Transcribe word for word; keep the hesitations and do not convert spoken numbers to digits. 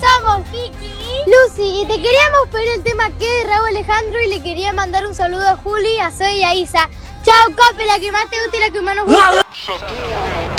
somos Kiki y Lucy y te queríamos pedir el tema que de Raúl Alejandro y le quería mandar un saludo a Juli, a Zoe y a Isa. Chao, Cope, la que más te gusta y la que más nos gusta.